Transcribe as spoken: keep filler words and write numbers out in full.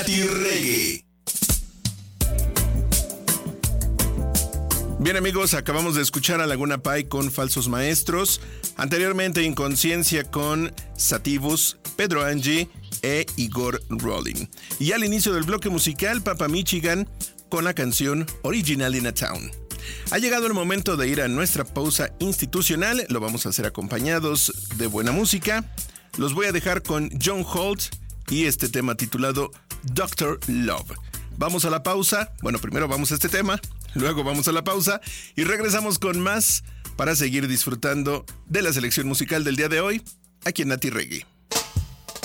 Nati Reggae. Bien amigos, acabamos de escuchar a Laguna Pai con Falsos Maestros, anteriormente Inconsciencia con Sativus, Pedro Angie e Igor Rolling. Y al inicio del bloque musical, Papa Michigan con la canción Original in a Town. Ha llegado el momento de ir a nuestra pausa institucional, lo vamos a hacer acompañados de buena música. Los voy a dejar con John Holt y este tema titulado Doctor Love. Vamos a la pausa, bueno primero vamos a este tema, luego vamos a la pausa y regresamos con más para seguir disfrutando de la selección musical del día de hoy aquí en Nati Reggae.